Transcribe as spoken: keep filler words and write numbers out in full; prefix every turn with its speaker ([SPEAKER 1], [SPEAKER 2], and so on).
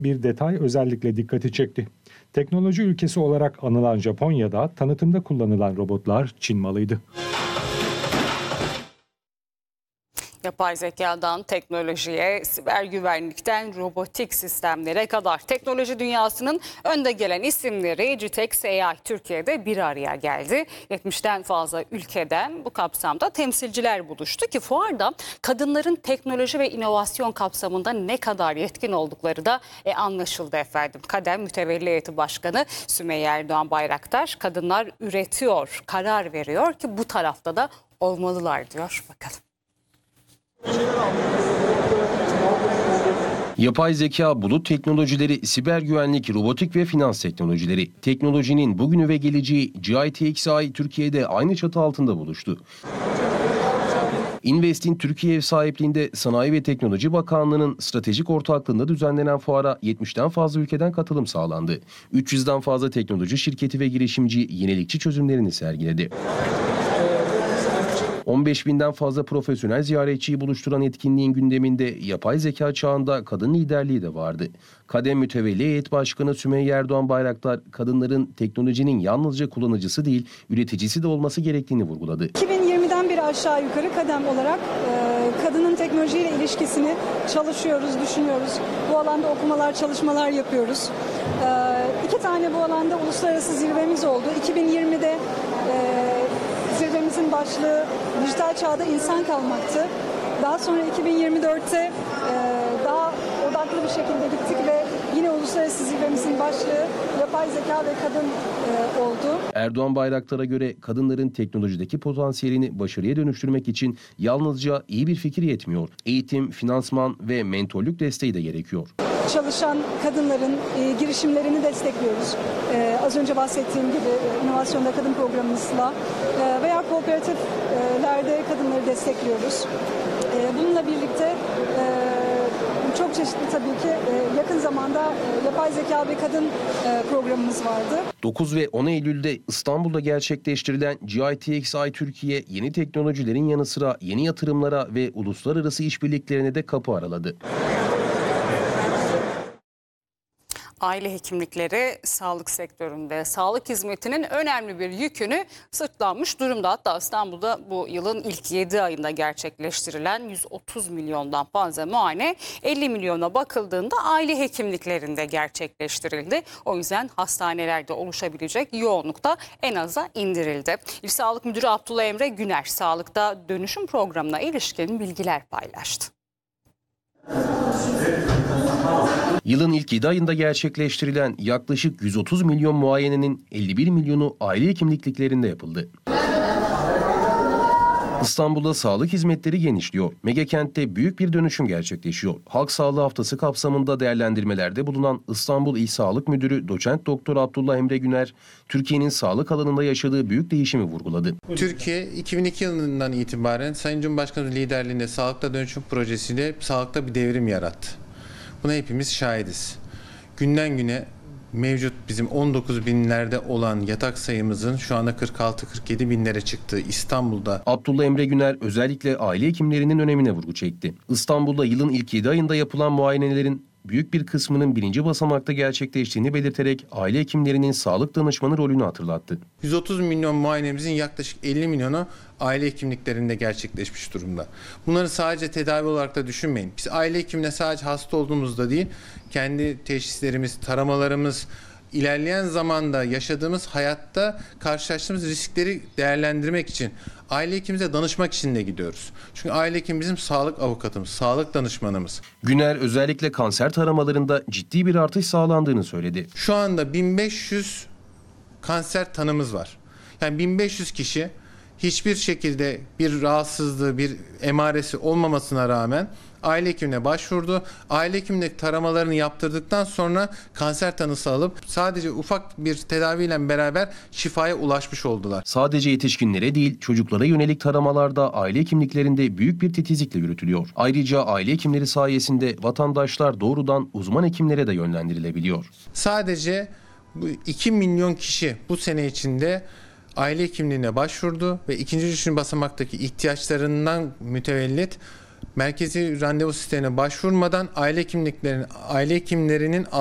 [SPEAKER 1] Bir detay özellikle dikkati çekti. Teknoloji ülkesi olarak anılan Japonya'da tanıtımda kullanılan robotlar Çin malıydı.
[SPEAKER 2] Yapay zekadan teknolojiye, siber güvenlikten robotik sistemlere kadar teknoloji dünyasının önde gelen isimleri Gitex A I Türkiye'de bir araya geldi. yetmişten fazla ülkeden bu kapsamda temsilciler buluştu ki fuarda kadınların teknoloji ve inovasyon kapsamında ne kadar yetkin oldukları da e, anlaşıldı efendim. KADEM Mütevelli Heyeti Başkanı Sümeyye Erdoğan Bayraktar, kadınlar üretiyor, karar veriyor ki bu tarafta da olmalılar diyor. Bakalım.
[SPEAKER 3] Yapay zeka, bulut teknolojileri, siber güvenlik, robotik ve finans teknolojileri. Teknolojinin bugünü ve geleceği G I T X A I Türkiye'de aynı çatı altında buluştu. Investin Türkiye ev sahipliğinde Sanayi ve Teknoloji Bakanlığı'nın stratejik ortaklığında düzenlenen fuara yetmişten fazla ülkeden katılım sağlandı. üç yüzden fazla teknoloji şirketi ve girişimci yenilikçi çözümlerini sergiledi. on beş binden fazla profesyonel ziyaretçiyi buluşturan etkinliğin gündeminde yapay zeka çağında kadın liderliği de vardı. KADEM Mütevelli Heyet Başkanı Sümeyye Erdoğan Bayraktar, kadınların teknolojinin yalnızca kullanıcısı değil, üreticisi de olması gerektiğini vurguladı.
[SPEAKER 4] iki bin yirmiden beri aşağı yukarı KADEM olarak e, kadının teknolojiyle ilişkisini çalışıyoruz, düşünüyoruz. Bu alanda okumalar, çalışmalar yapıyoruz. E, iki tane bu alanda uluslararası zirvemiz oldu. iki bin yirmide e, zirvemizin başlığı dijital çağda insan kalmaktı. Daha sonra iki bin yirmi dörtte e, daha odaklı bir şekilde gittik ve yine uluslararası zirvemizin başlığı yapay zeka ve kadın e, oldu.
[SPEAKER 3] Erdoğan Bayraktar'a göre kadınların teknolojideki potansiyelini başarıya dönüştürmek için yalnızca iyi bir fikir yetmiyor. Eğitim, finansman ve mentorluk desteği de gerekiyor.
[SPEAKER 4] Çalışan kadınların e, girişimlerini destekliyoruz. E, az önce bahsettiğim gibi e, inovasyonda kadın programımızla e, veya kooperatiflerde kadınları destekliyoruz. E, bununla birlikte e, çok çeşitli tabii ki e, yakın zamanda e, yapay zeka ve kadın e, programımız vardı.
[SPEAKER 3] dokuz ve on Eylül'de İstanbul'da gerçekleştirilen G I T X A I Türkiye yeni teknolojilerin yanı sıra yeni yatırımlara ve uluslararası işbirliklerine de kapı araladı.
[SPEAKER 2] Aile hekimlikleri sağlık sektöründe sağlık hizmetinin önemli bir yükünü sırtlanmış durumda. Hatta İstanbul'da bu yılın ilk yedi ayında gerçekleştirilen yüz otuz milyondan fazla muayene elli milyona bakıldığında aile hekimliklerinde gerçekleştirildi. O yüzden hastanelerde oluşabilecek yoğunluk da en aza indirildi. İl Sağlık Müdürü Abdullah Emre Güner sağlıkta dönüşüm programına ilişkin bilgiler paylaştı.
[SPEAKER 3] Yılın ilk yedi ayında gerçekleştirilen yaklaşık yüz otuz milyon muayenenin elli bir milyonu aile hekimliklerinde yapıldı. İstanbul'da sağlık hizmetleri genişliyor. Megakent'te büyük bir dönüşüm gerçekleşiyor. Halk Sağlığı Haftası kapsamında değerlendirmelerde bulunan İstanbul İl Sağlık Müdürü Doçent Doktor Abdullah Emre Güner, Türkiye'nin sağlık alanında yaşadığı büyük değişimi vurguladı.
[SPEAKER 5] Türkiye iki bin iki yılından itibaren Sayın Cumhurbaşkanı liderliğinde Sağlıkta Dönüşüm projesiyle sağlıkta bir devrim yarattı. Buna hepimiz şahidiz. Günden güne mevcut bizim on dokuz binlerde olan yatak sayımızın şu anda kırk altı kırk yedi binlere çıktığı İstanbul'da.
[SPEAKER 3] Abdullah Emre Güner özellikle aile hekimlerinin önemine vurgu çekti. İstanbul'da yılın ilk yedi ayında yapılan muayenelerin büyük bir kısmının birinci basamakta gerçekleştiğini belirterek aile hekimlerinin sağlık danışmanı rolünü hatırlattı.
[SPEAKER 5] yüz otuz milyon muayenemizin yaklaşık elli milyonu aile hekimliklerinde gerçekleşmiş durumda. Bunları sadece tedavi olarak da düşünmeyin. Biz aile hekimine sadece hasta olduğumuzda değil, kendi teşhislerimiz, taramalarımız, ilerleyen zamanda yaşadığımız hayatta karşılaştığımız riskleri değerlendirmek için aile hekimimize danışmak için de gidiyoruz. Çünkü aile hekim bizim sağlık avukatımız, sağlık danışmanımız.
[SPEAKER 3] Güner özellikle kanser taramalarında ciddi bir artış sağlandığını söyledi.
[SPEAKER 5] Şu anda bin beş yüz kanser tanımız var. Yani bin beş yüz kişi hiçbir şekilde bir rahatsızlığı, bir emaresi olmamasına rağmen aile hekimine başvurdu. Aile hekimine taramalarını yaptırdıktan sonra kanser tanısı alıp sadece ufak bir tedaviyle beraber şifaya ulaşmış oldular.
[SPEAKER 3] Sadece yetişkinlere değil, çocuklara yönelik taramalarda aile hekimliklerinde büyük bir titizlikle yürütülüyor. Ayrıca aile hekimleri sayesinde vatandaşlar doğrudan uzman hekimlere de yönlendirilebiliyor.
[SPEAKER 5] Sadece bu iki milyon kişi bu sene içinde aile hekimliğine başvurdu ve ikinci üçüncü basamaktaki ihtiyaçlarından mütevellit merkezi randevu sistemine başvurmadan aile hekimliklerinin aile hekimlerinin